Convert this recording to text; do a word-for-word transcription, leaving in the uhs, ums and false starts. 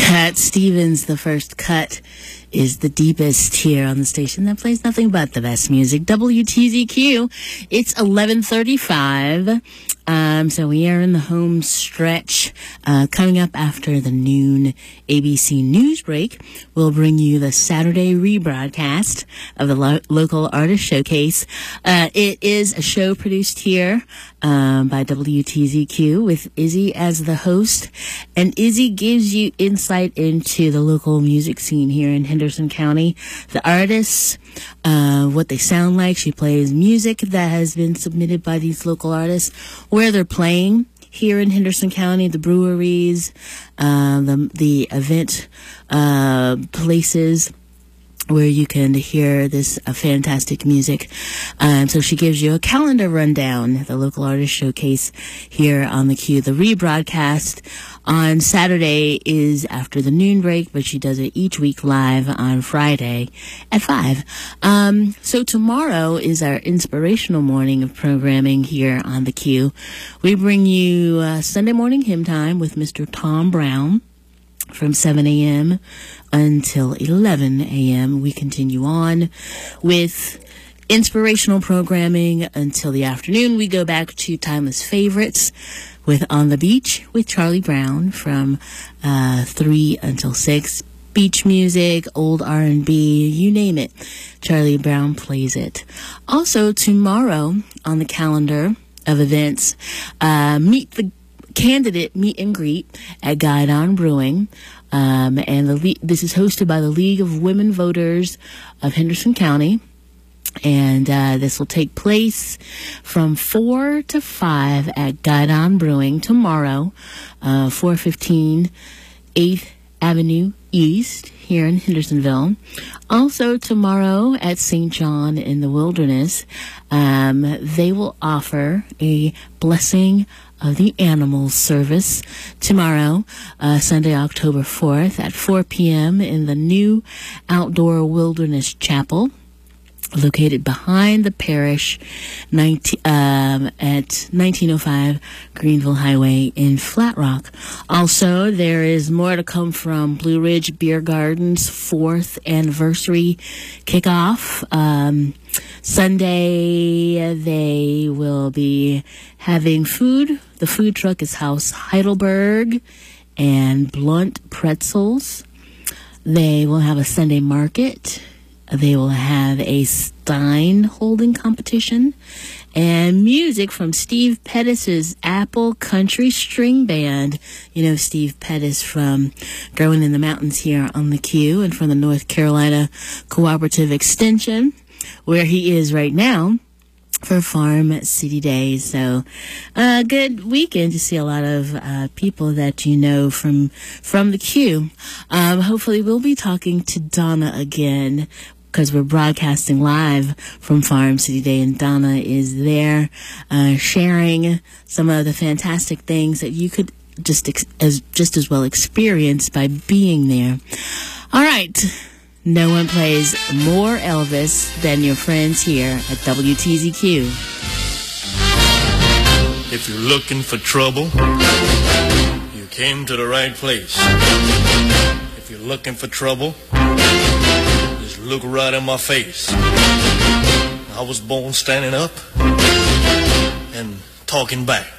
Cat Stevens, The First Cut, is the deepest here on the station that plays nothing but the best music. W T Z Q. It's eleven thirty-five. Um, so we are in the home stretch. Uh, coming up after the noon A B C News break, we'll bring you the Saturday rebroadcast of the lo- local artist showcase. Uh, it is a show produced here um, by W T Z Q with Izzy as the host. And Izzy gives you insight into the local music scene here in Henderson County, the artists, uh, what they sound like. She plays music that has been submitted by these local artists, where they're playing here in Henderson County, the breweries, uh, the, the event uh, places where you can hear this uh, fantastic music. Um, so she gives you a calendar rundown, the local artist showcase here on the Q. The rebroadcast on Saturday is after the noon break, but she does it each week live on Friday at five. Um, so tomorrow is our inspirational morning of programming here on the Q. We bring you uh, Sunday morning hymn time with Mister Tom Brown from seven a.m. until eleven a.m. We continue on with inspirational programming until the afternoon. We go back to Timeless Favorites with On the Beach with Charlie Brown from uh, three until six. Beach music, old R and B, you name it. Charlie Brown plays it. Also, tomorrow on the calendar of events, uh, Meet the Candidate Meet and Greet at Guidon Brewing. Um, and the le- this is hosted by the League of Women Voters of Henderson County. And uh, this will take place from four to five at Guidon Brewing tomorrow, uh, four fifteen eighth Avenue East here in Hendersonville. Also tomorrow at Saint John in the Wilderness, um, they will offer a blessing of the animals service tomorrow, uh, Sunday, October fourth at four p.m. in the new Outdoor Wilderness Chapel, located behind the parish nineteen, um, at nineteen oh five Greenville Highway in Flat Rock. Also, there is more to come from Blue Ridge Beer Garden's fourth anniversary kickoff. Um, Sunday, they will be having food. The food truck is House Heidelberg and Blunt Pretzels. They will have a Sunday market. They will have a Stein holding competition and music from Steve Pettis's Apple Country String Band. You know Steve Pettis from Growing in the Mountains here on the Q and from the North Carolina Cooperative Extension, where he is right now for Farm City Days. So a uh, good weekend to see a lot of uh, people that you know from from the Q. Um, hopefully we'll be talking to Donna again, because we're broadcasting live from Farm City Day, and Donna is there uh, sharing some of the fantastic things that you could just ex- as just as well experience by being there. All right. No one plays more Elvis than your friends here at W T Z Q. If you're looking for trouble, you came to the right place. If you're looking for trouble, just look right in my face. I was born standing up and talking back.